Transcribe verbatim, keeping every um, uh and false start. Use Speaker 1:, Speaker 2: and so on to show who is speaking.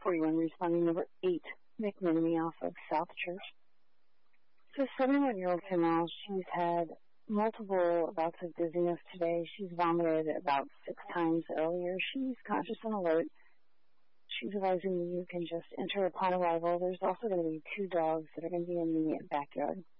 Speaker 1: forty-one responding number eight, McMenemy off of South Church. So seventy-one-year-old female, she's had multiple bouts of dizziness today. She's vomited about six times earlier. She's conscious and alert. She's advising you can just enter upon arrival. There's also going to be two dogs that are going to be in the backyard.